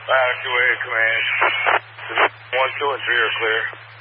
Latitude Command. 1, 2, and 3 are clear.